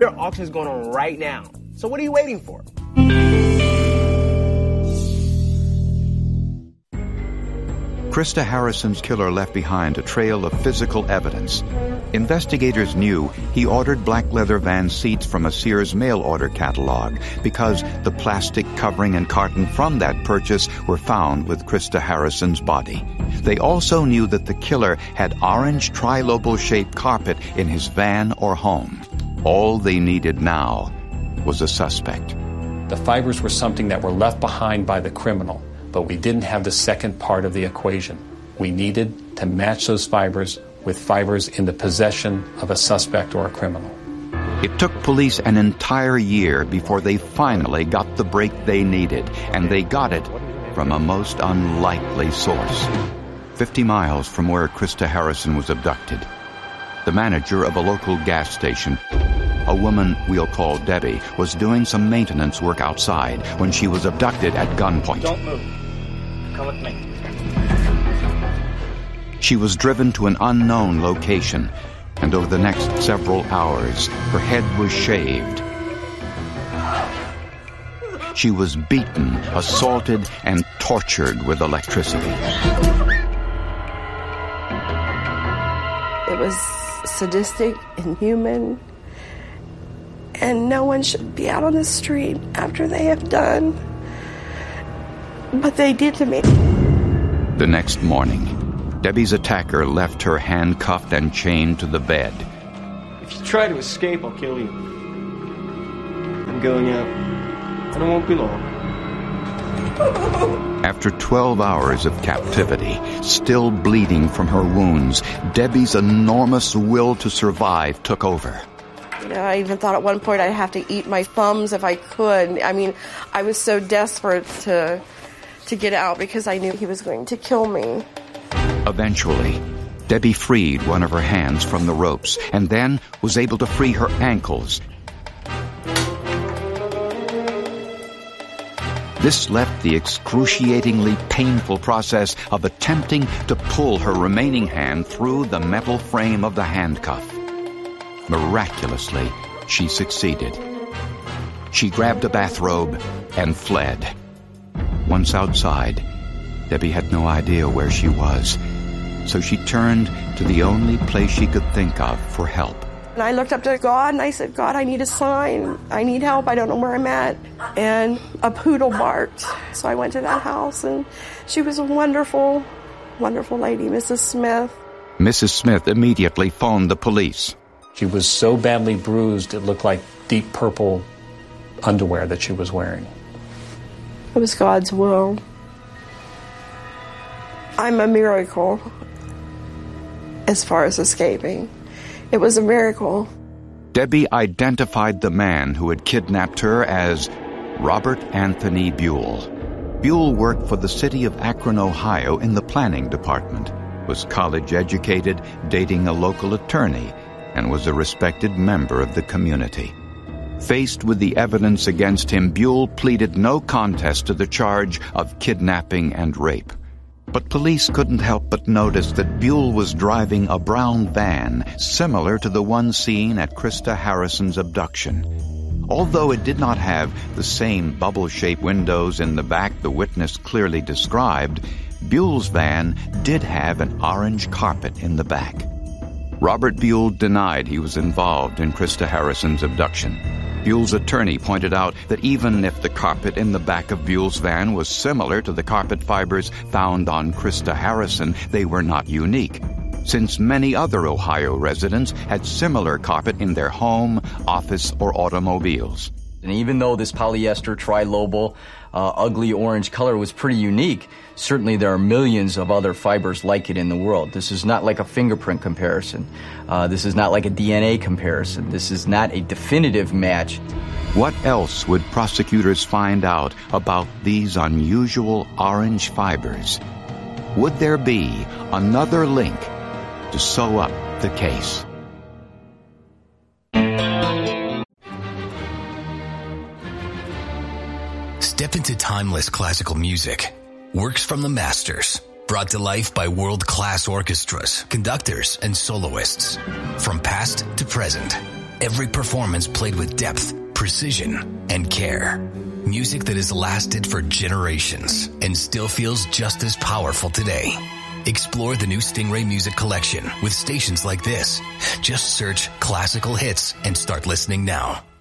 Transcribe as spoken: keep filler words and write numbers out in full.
There are auctions going on right now. So what are you waiting for? Krista Harrison's killer left behind a trail of physical evidence. Investigators knew he ordered black leather van seats from a Sears mail order catalog because the plastic covering and carton from that purchase were found with Krista Harrison's body. They also knew that the killer had orange trilobal-shaped carpet in his van or home. All they needed now was a suspect. The fibers were something that were left behind by the criminal, but we didn't have the second part of the equation. We needed to match those fibers with fibers in the possession of a suspect or a criminal. It took police an entire year before they finally got the break they needed, and they got it from a most unlikely source. Fifty miles from where Krista Harrison was abducted, the manager of a local gas station, a woman we'll call Debbie, was doing some maintenance work outside when she was abducted at gunpoint. Don't move. Come with me. She was driven to an unknown location, and over the next several hours, her head was shaved. She was beaten, assaulted, and tortured with electricity. It was sadistic, inhuman, and no one should be out on the street after they have done what they did to me. The next morning, Debbie's attacker left her handcuffed and chained to the bed. If you try to escape, I'll kill you. I'm going out, and it won't be long. After twelve hours of captivity, still bleeding from her wounds, Debbie's enormous will to survive took over. You know, I even thought at one point I'd have to eat my thumbs if I could. I mean, I was so desperate to to get out because I knew he was going to kill me. Eventually, Debbie freed one of her hands from the ropes and then was able to free her ankles. This left the excruciatingly painful process of attempting to pull her remaining hand through the metal frame of the handcuff. Miraculously, she succeeded. She grabbed a bathrobe and fled. Once outside, Debbie had no idea where she was, so she turned to the only place she could think of for help. And I looked up to God and I said, God, I need a sign. I need help. I don't know where I'm at. And a poodle barked. So I went to that house, and she was a wonderful, wonderful lady, Missus Smith. Missus Smith immediately phoned the police. She was so badly bruised, it looked like deep purple underwear that she was wearing. It was God's will. I'm a miracle as far as escaping. It was a miracle. Debbie identified the man who had kidnapped her as Robert Anthony Buell. Buell worked for the city of Akron, Ohio in the planning department, was college-educated, dating a local attorney, and was a respected member of the community. Faced with the evidence against him, Buell pleaded no contest to the charge of kidnapping and rape. But police couldn't help but notice that Buell was driving a brown van similar to the one seen at Krista Harrison's abduction. Although it did not have the same bubble-shaped windows in the back the witness clearly described, Buell's van did have an orange carpet in the back. Robert Buell denied he was involved in Krista Harrison's abduction. Buell's attorney pointed out that even if the carpet in the back of Buell's van was similar to the carpet fibers found on Krista Harrison, they were not unique, since many other Ohio residents had similar carpet in their home, office, or automobiles. And even though this polyester trilobal uh, ugly orange color was pretty unique, certainly there are millions of other fibers like it in the world. This is not like a fingerprint comparison. Uh, this is not like a D N A comparison. This is not a definitive match. What else would prosecutors find out about these unusual orange fibers? Would there be another link to sew up the case? Step into timeless classical music. Works from the masters, brought to life by world-class orchestras, conductors, and soloists. From past to present, Every performance played with depth, precision, and care. Music that has lasted for generations and still feels just as powerful today. Explore the new Stingray Music Collection with stations like this. Just search classical hits and start listening now.